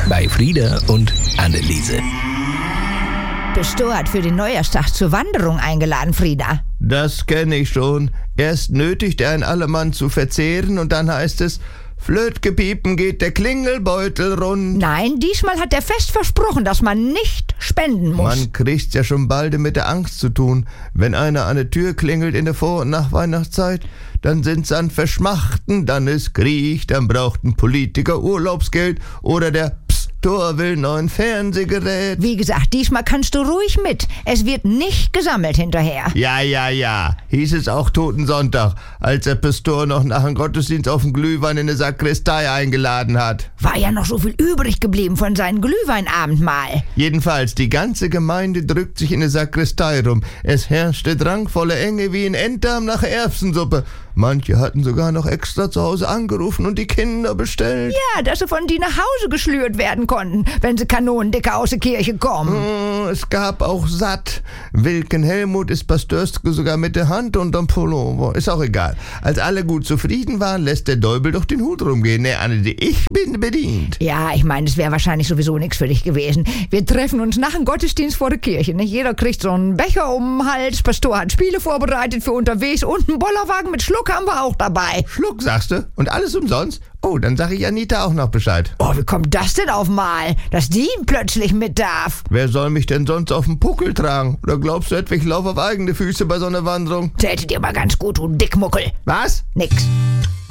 bei Frieda und Anneliese. Bist du für den Neujahrstag zur Wanderung eingeladen, Frieda? Das kenne ich schon. Erst nötigt er einen Allemann zu verzehren und dann heißt es, Flötgepiepen geht der Klingelbeutel rund. Nein, diesmal hat er fest versprochen, dass man nicht spenden muss. Man kriegt's ja schon bald mit der Angst zu tun. Wenn einer an der Tür klingelt in der Vor- und Nachweihnachtszeit, dann sind's an Verschmachten, dann ist Krieg, dann braucht ein Politiker Urlaubsgeld oder der Pastor will neuen Fernsehgerät. Wie gesagt, diesmal kannst du ruhig mit. Es wird nicht gesammelt hinterher. Ja, hieß es auch Totensonntag, als der Pastor noch nach dem Gottesdienst auf den Glühwein in der Sakristei eingeladen hat. War ja noch so viel übrig geblieben von seinem Glühweinabendmahl. Jedenfalls, die ganze Gemeinde drückt sich in der Sakristei rum. Es herrschte drangvolle Enge wie in Enddarm nach Erbsensuppe. Manche hatten sogar noch extra zu Hause angerufen und die Kinder bestellt. Ja, dass sie von die nach Hause geschlürt werden konnten, wenn sie kanonendicke aus der Kirche kommen. Es gab auch satt. Wilken Helmut ist Pastörske sogar mit der Hand unterm Pullover. Ist auch egal. Als alle gut zufrieden waren, lässt der Däubel doch den Hut rumgehen. Ne, Anneli, ich bin bedient. Ja, ich meine, es wäre wahrscheinlich sowieso nichts für dich gewesen. Wir treffen uns nach dem Gottesdienst vor der Kirche. Nicht? Jeder kriegt so einen Becher um den Hals. Pastor hat Spiele vorbereitet für unterwegs und einen Bollerwagen mit Schluck haben wir auch dabei. Schluck, sagst du? Und alles umsonst? Oh, dann sag ich Anita auch noch Bescheid. Oh, wie kommt das denn auf mal, dass die plötzlich mit darf? Wer soll mich denn sonst auf den Puckel tragen? Oder glaubst du etwa, ich laufe auf eigene Füße bei so einer Wanderung? Täte dir mal ganz gut, du Dickmuckel. Was? Nix.